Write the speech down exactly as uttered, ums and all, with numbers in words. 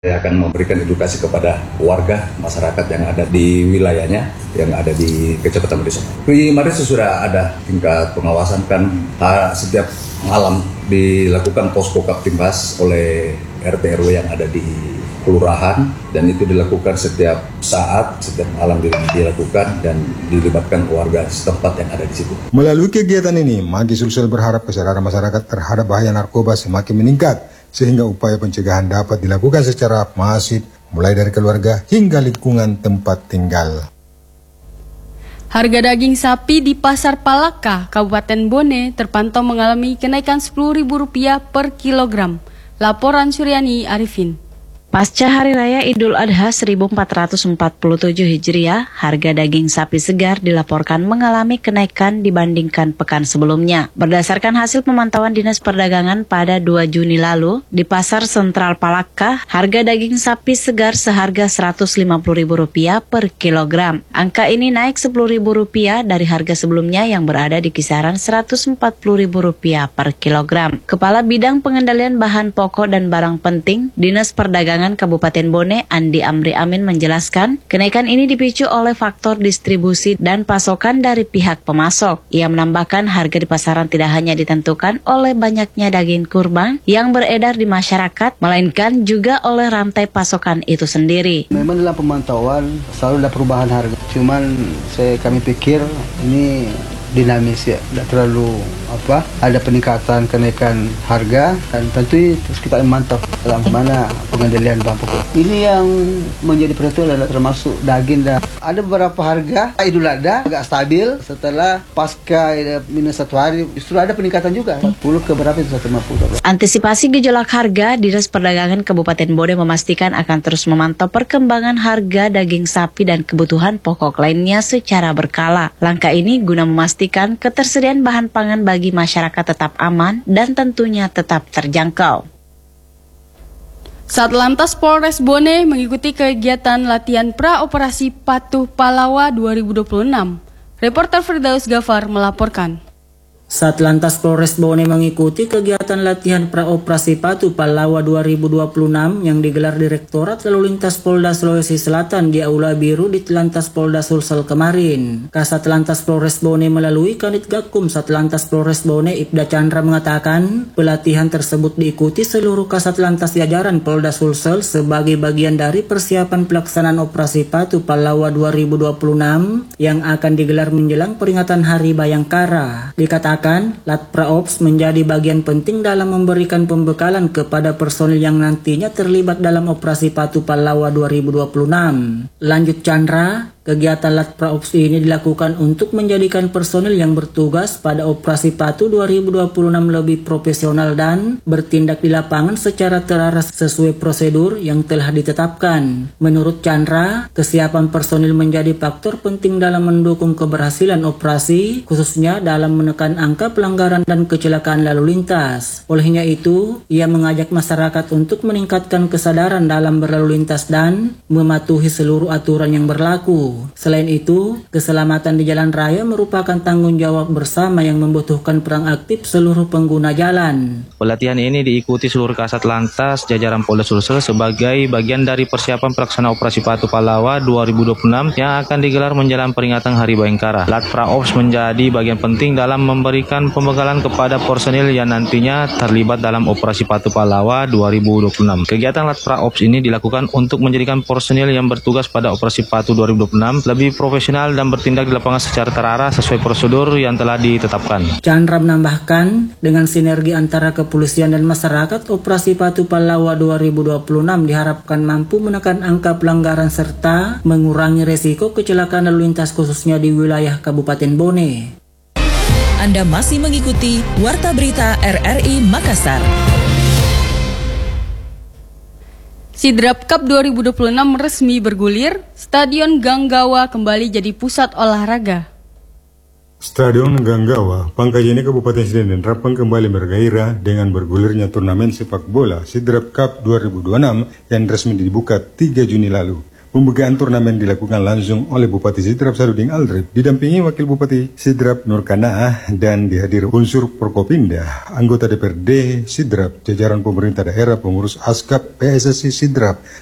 Saya akan memberikan edukasi kepada warga, masyarakat yang ada di wilayahnya, yang ada di Kecamatan Mariso. Di Mariso sudah ada tingkat pengawasan, kan setiap malam dilakukan posko Kaptimbas oleh R T R W yang ada di kelurahan, dan itu dilakukan setiap saat, setiap malam dilakukan dan dilibatkan warga setempat yang ada di situ. Melalui kegiatan ini, Magi Sulsel berharap kesadaran masyarakat terhadap bahaya narkoba semakin meningkat, sehingga upaya pencegahan dapat dilakukan secara masif, mulai dari keluarga hingga lingkungan tempat tinggal. Harga daging sapi di Pasar Palaka, Kabupaten Bone terpantau mengalami kenaikan sepuluh ribu rupiah per kilogram. Laporan Suryani Arifin. Pasca Hari Raya Idul Adha seribu empat ratus empat puluh tujuh Hijriah, harga daging sapi segar dilaporkan mengalami kenaikan dibandingkan pekan sebelumnya. Berdasarkan hasil pemantauan Dinas Perdagangan pada dua Juni lalu, di Pasar Sentral Palaka, harga daging sapi segar seharga seratus lima puluh ribu rupiah per kilogram. Angka ini naik sepuluh ribu rupiah dari harga sebelumnya yang berada di kisaran seratus empat puluh ribu rupiah per kilogram. Kepala Bidang Pengendalian Bahan Pokok dan Barang Penting, Dinas Perdagangan Kabupaten Bone, Andi Amri Amin menjelaskan, kenaikan ini dipicu oleh faktor distribusi dan pasokan dari pihak pemasok. Ia menambahkan harga di pasaran tidak hanya ditentukan oleh banyaknya daging kurban yang beredar di masyarakat, melainkan juga oleh rantai pasokan itu sendiri. Memang dalam pemantauan selalu ada perubahan harga. Cuman saya kami pikir ini dinamis ya, tidak terlalu apa ada peningkatan kenaikan harga, dan tentu terus kita memantau dalam mana pengendalian bahan pokok. Ini yang menjadi perhatian adalah termasuk daging, dan ada beberapa harga Idul Adha agak stabil, setelah pasca minus satu hari justru ada peningkatan juga empat puluh ke berapa itu seratus lima puluh. Antisipasi gejolak harga, Dinas Perdagangan Kabupaten Bone memastikan akan terus memantau perkembangan harga daging sapi dan kebutuhan pokok lainnya secara berkala. Langkah ini guna memastikan ketersediaan bahan pangan bagi masyarakat tetap aman dan tentunya tetap terjangkau. Satlantas Polres Bone mengikuti kegiatan latihan pra-operasi Patuh Pallawa dua ribu dua puluh enam. Reporter Firdaus Gafar melaporkan. Satlantas Polres Bone mengikuti kegiatan latihan pra-operasi Patuh Pallawa dua ribu dua puluh enam yang digelar Direktorat Lalu Lintas Polda Sulawesi Selatan di Aula Biru di Telantas Polda Sulsel kemarin. Kasat Lantas Polres Bone melalui Kanit Gakum Satlantas Polres Bone Ibda Chandra mengatakan, pelatihan tersebut diikuti seluruh Kasat Lantas jajaran Polda Sulsel sebagai bagian dari persiapan pelaksanaan operasi Patuh Pallawa dua ribu dua puluh enam yang akan digelar menjelang peringatan Hari Bayangkara. Dikatakan Latpraops menjadi bagian penting dalam memberikan pembekalan kepada personil yang nantinya terlibat dalam operasi Patuh Pallawa dua ribu dua puluh enam. Lanjut Chandra, kegiatan Latpraops ini dilakukan untuk menjadikan personil yang bertugas pada operasi Patuh dua ribu dua puluh enam lebih profesional dan bertindak di lapangan secara terarah sesuai prosedur yang telah ditetapkan. Menurut Chandra, kesiapan personil menjadi faktor penting dalam mendukung keberhasilan operasi, khususnya dalam menekan angka pelanggaran dan kecelakaan lalu lintas. Olehnya itu, ia mengajak masyarakat untuk meningkatkan kesadaran dalam berlalu lintas dan mematuhi seluruh aturan yang berlaku. Selain itu, keselamatan di jalan raya merupakan tanggung jawab bersama yang membutuhkan peran aktif seluruh pengguna jalan. Pelatihan ini diikuti seluruh Kasat Lantas jajaran Polda Sulsel sebagai bagian dari persiapan pelaksanaan operasi Patuh Pallawa dua ribu dua puluh enam yang akan digelar menjelang peringatan Hari Bayangkara. Latpraops menjadi bagian penting dalam memberikan pembekalan kepada personil yang nantinya terlibat dalam operasi Patuh Pallawa dua ribu dua puluh enam. Kegiatan Latpraops ini dilakukan untuk menjadikan personil yang bertugas pada operasi Patuh dua ribu dua puluh enam lebih profesional dan bertindak di lapangan secara terarah sesuai prosedur yang telah ditetapkan. Chandra menambahkan, dengan sinergi antara kepolisian dan masyarakat, operasi Patuh Pallawa dua ribu dua puluh enam diharapkan mampu menekan angka pelanggaran serta mengurangi resiko kecelakaan lalu lintas khususnya di wilayah Kabupaten Bone. Anda masih mengikuti Warta Berita R R I Makassar. Sidrap Cup dua ribu dua puluh enam resmi bergulir, Stadion Ganggawa kembali jadi pusat olahraga. Stadion Ganggawa, Pangkajene Kabupaten Sdn Rapang kembali bergairah dengan bergulirnya turnamen sepak bola Sidrap Cup dua ribu dua puluh enam yang resmi dibuka tiga Juni lalu. Pembukaan turnamen dilakukan langsung oleh Bupati Sidrap Sadudin Aldrip, didampingi Wakil Bupati Sidrap Nur Kanaah dan dihadiri unsur Prokopinda, anggota D P R D Sidrap, jajaran pemerintah daerah, pengurus ASKAP P S S I Sidrap,